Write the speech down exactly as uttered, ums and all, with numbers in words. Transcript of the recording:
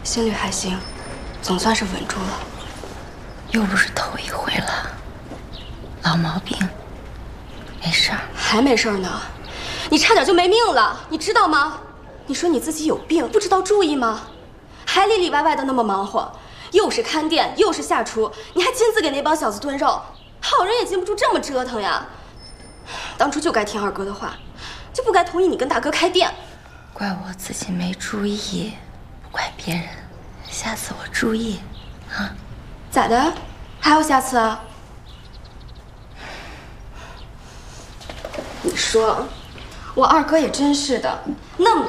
心率还行，总算是稳住了。 又不是头一回了，老毛病，没事儿。 还没事儿呢，你差点就没命了，你知道吗？你说你自己有病，不知道注意吗？还里里外外的那么忙活，又是看店，又是下厨，你还亲自给那帮小子炖肉，好人也禁不住这么折腾呀。当初就该听二哥的话，就不该同意你跟大哥开店。 怪我自己没注意，不怪别人。下次我注意，啊？ 咋的？还有下次啊？你说，我二哥也真是的，那么。